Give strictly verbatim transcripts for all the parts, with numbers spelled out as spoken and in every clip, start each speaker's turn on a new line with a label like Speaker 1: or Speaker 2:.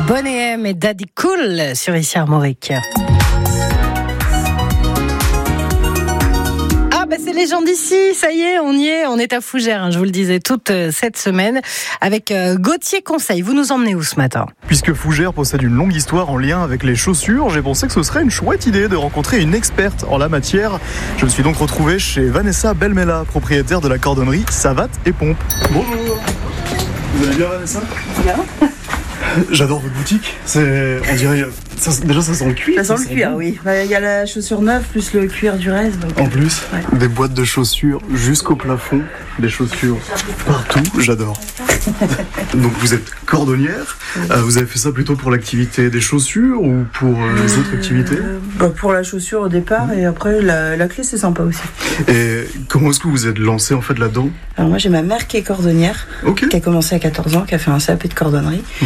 Speaker 1: Bonnet M et Daddy Cool sur Ici Armorique. Ah bah c'est les gens d'ici, ça y est, on y est, on est à Fougères, hein, je vous le disais, toute euh, cette semaine avec euh, Gauthier Conseil. Vous nous emmenez où ce matin ?
Speaker 2: Puisque Fougères possède une longue histoire en lien avec les chaussures, j'ai pensé que ce serait une chouette idée de rencontrer une experte en la matière. Je me suis donc retrouvé chez Vanessa Belmela, propriétaire de la cordonnerie Savate et Pompe. Bonjour. Vous allez bien, Vanessa ?
Speaker 3: Bien.
Speaker 2: J'adore votre boutique. C'est, on dirait, ça, déjà ça sent le cuir.
Speaker 3: Ça sent le cuir, oui. Il y a la chaussure neuve plus le cuir du reste. Donc...
Speaker 2: En plus,
Speaker 3: ouais.
Speaker 2: Des boîtes de chaussures jusqu'au plafond, des chaussures partout. J'adore. Donc vous êtes cordonnière. Oui. Euh, vous avez fait ça plutôt pour l'activité des chaussures ou pour euh, les autres activités ?
Speaker 3: euh, bah Pour la chaussure au départ mmh. et après la, la clé c'est sympa aussi.
Speaker 2: Et comment est-ce que vous vous êtes lancé en fait là-dedans ?
Speaker 3: Alors moi j'ai ma mère qui est cordonnière, okay. qui a commencé à quatorze ans, qui a fait un C A P de cordonnerie. Mmh.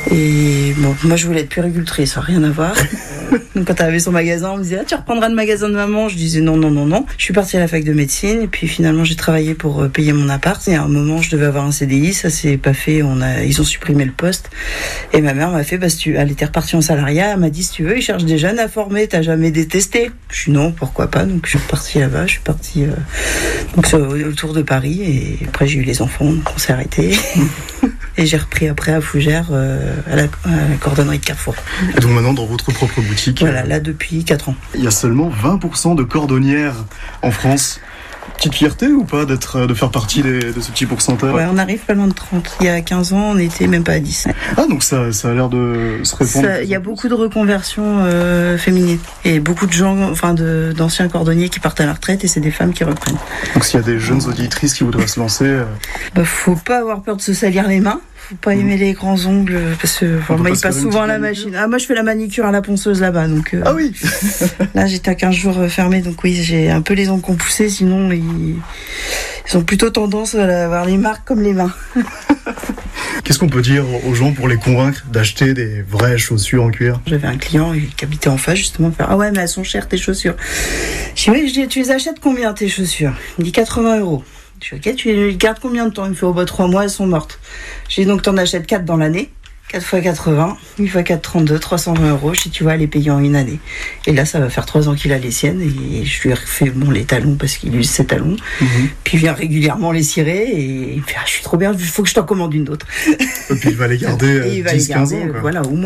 Speaker 3: Et bon, moi je voulais être puéricultrice, ça n'a rien à voir. Donc quand elle avait son magasin, on me disait ah, tu reprendras le magasin de maman. Je disais non, non, non, non. Je suis partie à la fac de médecine et puis finalement j'ai travaillé pour payer mon appart. Et à un moment je devais avoir un C D I, ça s'est pas fait. On a, ils ont supprimé le poste. Et ma mère m'a fait, bah, si tu, elle était repartie en salariat. Elle m'a dit si tu veux, ils cherchent des jeunes à former. T'as jamais détesté ? Je suis non, pourquoi pas. Donc je suis repartie là-bas. Je suis partie euh, donc autour de Paris et après j'ai eu les enfants, donc on s'est arrêté. Et j'ai repris après à Fougères, euh, à, la, à la cordonnerie de Carrefour.
Speaker 2: Et donc maintenant dans votre propre boutique.
Speaker 3: Voilà, là depuis quatre ans.
Speaker 2: Il y a seulement vingt pour cent de cordonnières en France. Petite fierté ou pas d'être, de faire partie des, de ce petit pourcentage ?
Speaker 3: Ouais, on arrive pas loin de trente. Il y a quinze ans, on n'était même pas à dix.
Speaker 2: Ah, donc ça, ça a l'air de se répandre.
Speaker 3: Il y a beaucoup de reconversions euh, féminines. Et beaucoup de gens, enfin de, d'anciens cordonniers qui partent à la retraite et c'est des femmes qui reprennent.
Speaker 2: Donc s'il y a des jeunes auditrices qui voudraient se lancer... Euh...
Speaker 3: Bah, faut pas avoir peur de se salir les mains. Faut pas aimer mmh. les grands ongles parce que enfin, moi, ils passent souvent à la machine. Ah, moi, je fais la manicure à la ponceuse là-bas. Donc, euh,
Speaker 2: ah oui.
Speaker 3: Là, j'étais à quinze jours fermé, donc oui, j'ai un peu les ongles qui ont poussé. Sinon, ils, ils ont plutôt tendance à avoir les marques comme les mains.
Speaker 2: Qu'est-ce qu'on peut dire aux gens pour les convaincre d'acheter des vraies chaussures en cuir ?
Speaker 3: J'avais un client qui habitait en face, justement, faire ah ouais, mais elles sont chères tes chaussures. Je dis oui, je dis, tu les achètes combien tes chaussures ? Il me dit quatre-vingts euros. Je dis ok, tu les gardes combien de temps ? Il me fait oh bah trois mois, elles sont mortes. J'ai dit donc t'en achètes quatre dans l'année, quatre fois quatre-vingts, huit fois quatre, trente-deux, trois cent vingt euros. Je dis tu vois, elle est payée en une année. Et là ça va faire trois ans qu'il a les siennes et je lui ai refait bon, les talons parce qu'il use ses talons. Mm-hmm. Puis il vient régulièrement les cirer et il me fait ah, je suis trop bien, il faut que je t'en commande une autre.
Speaker 2: Et puis il va les garder dix, quinze ans. Quoi.
Speaker 3: Voilà, au moins.